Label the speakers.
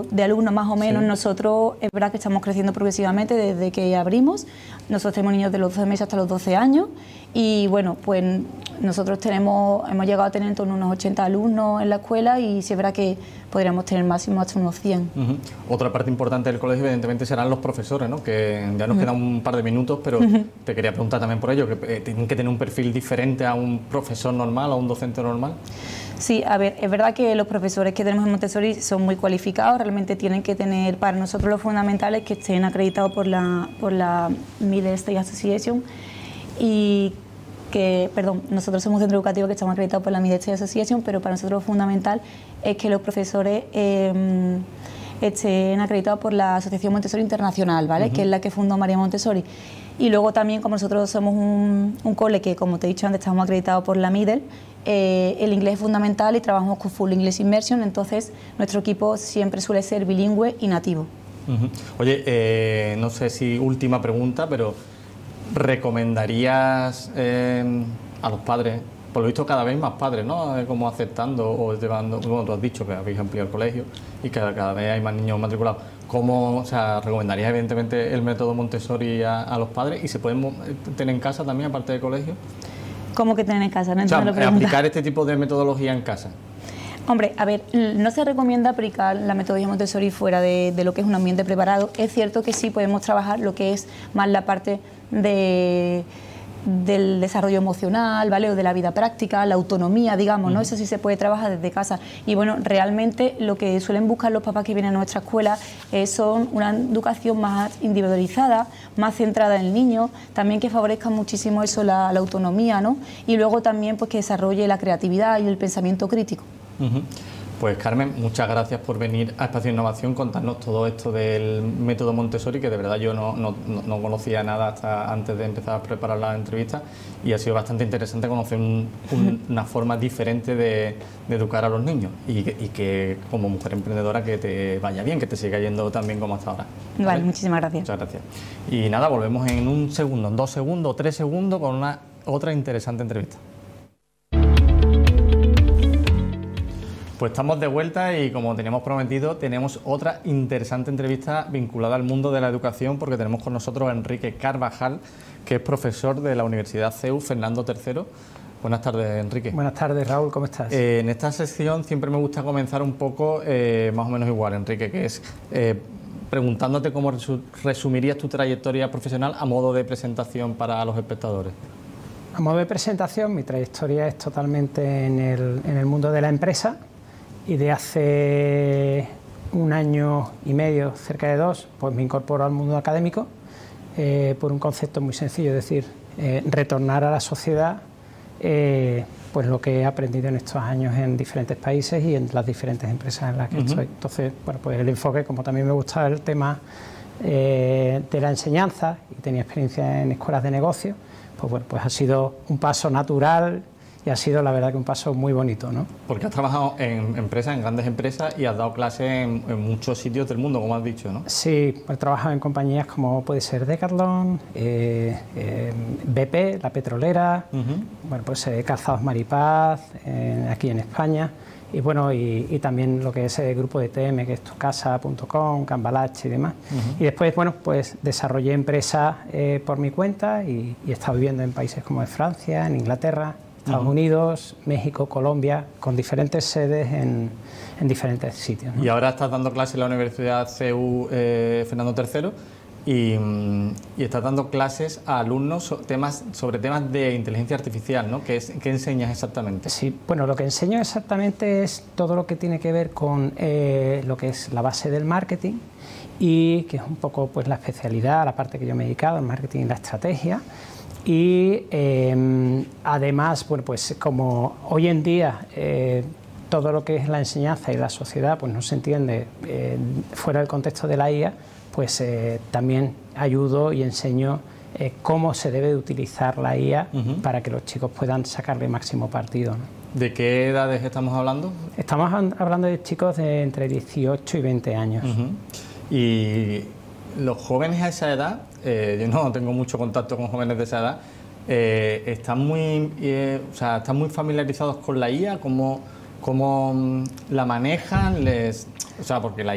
Speaker 1: de alumnos más o menos.
Speaker 2: Sí.
Speaker 1: Nosotros es verdad que estamos creciendo progresivamente desde que abrimos. Nosotros tenemos niños de los 12 meses hasta los 12 años y bueno, pues nosotros hemos llegado a tener en torno a unos 80 alumnos en la escuela y sí es verdad que podríamos tener máximo hasta unos 100.
Speaker 2: Otra parte importante del colegio evidentemente serán los profesores, ¿no? Que ya nos quedan un par de minutos, pero te quería preguntar también por ello, que tienen que tener un perfil diferente a un profesor normal, a un docente normal.
Speaker 1: Sí, a ver, es verdad que los profesores que tenemos en Montessori son muy cualificados, realmente tienen que tener, para nosotros lo fundamental es que estén acreditados por la Middle State Association y que, perdón, nosotros somos un centro educativo que estamos acreditados por la Middle State Association, pero para nosotros lo fundamental es que los profesores estén acreditados por la Asociación Montessori Internacional, ¿vale? Que es la que fundó María Montessori. Y luego también, como nosotros somos un cole que, como te he dicho antes, estamos acreditados por la Middle, el inglés es fundamental y trabajamos con Full English Immersion, entonces nuestro equipo siempre suele ser bilingüe y nativo.
Speaker 2: Oye, no sé si última pregunta, pero ¿recomendarías a los padres, por lo visto cada vez más padres, ¿no? Como aceptando o llevando, bueno, tú has dicho que habéis ampliado el colegio y que cada vez hay más niños matriculados, ¿cómo, o sea, recomendarías evidentemente el método Montessori a los padres y se pueden tener en casa también aparte del colegio?
Speaker 1: ¿Cómo que tener en casa? No entiendo la pregunta.
Speaker 2: Aplicar este tipo de metodología en casa.
Speaker 1: Hombre, a ver, no se recomienda aplicar la metodología Montessori fuera de lo que es un ambiente preparado. Es cierto que sí podemos trabajar lo que es más la parte del desarrollo emocional, ¿vale? O de la vida práctica, la autonomía, digamos, ¿no? Eso sí se puede trabajar desde casa. Y bueno, realmente lo que suelen buscar los papás que vienen a nuestra escuela son una educación más individualizada, más centrada en el niño, también que favorezca muchísimo eso, la autonomía, ¿no? Y luego también pues que desarrolle la creatividad y el pensamiento crítico.
Speaker 2: Pues Carmen, muchas gracias por venir a Espacio Innovación, contarnos todo esto del método Montessori, que de verdad yo no conocía nada hasta antes de empezar a preparar la entrevista y ha sido bastante interesante conocer una forma diferente de educar a los niños y que como mujer emprendedora que te vaya bien, que te siga yendo tan bien como hasta ahora.
Speaker 1: Vale, muchísimas gracias.
Speaker 2: Muchas gracias. Y nada, volvemos en un segundo, en 2 segundos, 3 segundos con otra interesante entrevista. Pues estamos de vuelta y como teníamos prometido, tenemos otra interesante entrevista vinculada al mundo de la educación porque tenemos con nosotros a Enrique Carvajal, que es profesor de la Universidad CEU Fernando III. Buenas tardes, Enrique.
Speaker 3: Buenas tardes, Raúl, ¿cómo estás?
Speaker 2: En esta sección siempre me gusta comenzar un poco más o menos igual, Enrique, que es preguntándote cómo resumirías tu trayectoria profesional a modo de presentación para los espectadores.
Speaker 3: A modo de presentación, mi trayectoria es totalmente en el mundo de la empresa. Y de hace 1 año y medio, cerca de 2, pues me incorporo al mundo académico por un concepto muy sencillo, es decir, retornar a la sociedad pues lo que he aprendido en estos años en diferentes países y en las diferentes empresas en las que estoy. Entonces, bueno, pues el enfoque, como también me gusta el tema de la enseñanza y tenía experiencia en escuelas de negocio, pues bueno, pues ha sido un paso natural. Y ha sido, la verdad, que un paso muy bonito, ¿no?
Speaker 2: Porque has trabajado en empresas, en grandes empresas, y has dado clases en muchos sitios del mundo, como has dicho, ¿no?
Speaker 3: Sí, he trabajado en compañías como puede ser Decathlon, BP, la petrolera, bueno, pues Calzados Maripaz, aquí en España, y bueno, y también lo que es el grupo de TM, que es tucasa.com, Cambalache y demás. Y después, bueno, pues desarrollé empresas por mi cuenta y he estado viviendo en países como Francia, en Inglaterra, Estados Unidos, México, Colombia, con diferentes sedes en diferentes sitios, ¿no?
Speaker 2: Y ahora estás dando clases en la Universidad CEU Fernando III y estás dando clases a alumnos sobre temas de inteligencia artificial, ¿no? ¿Qué enseñas exactamente?
Speaker 3: Sí, bueno, lo que enseño exactamente es todo lo que tiene que ver con lo que es la base del marketing y que es un poco pues la especialidad, la parte que yo me he dedicado, el marketing y la estrategia. Y además, bueno, pues como hoy en día todo lo que es la enseñanza y la sociedad pues no se entiende fuera del contexto de la IA, pues también ayudo y enseño cómo se debe de utilizar la IA para que los chicos puedan sacarle máximo partido, ¿no?
Speaker 2: ¿De qué edades estamos hablando?
Speaker 3: Estamos hablando de chicos de entre 18 y 20 años.
Speaker 2: Y los jóvenes a esa edad, yo no tengo mucho contacto con jóvenes de esa edad, están muy familiarizados con la IA, cómo la manejan, porque la